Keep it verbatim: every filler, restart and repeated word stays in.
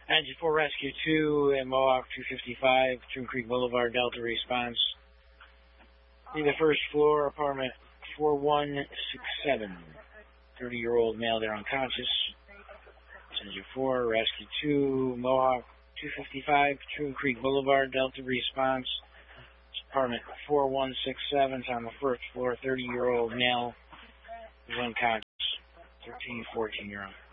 Engine four Rescue two at Mohawk two fifty-five, Troon Creek Boulevard, Delta response. In the first floor, apartment four one six seven. thirty-year-old male there unconscious. Engine four Rescue two, Mohawk two fifty-five, Troon Creek Boulevard, Delta response. Apartment four one six seven, on the first floor, thirty-year-old male is unconscious. thirteen, fourteen-year-old.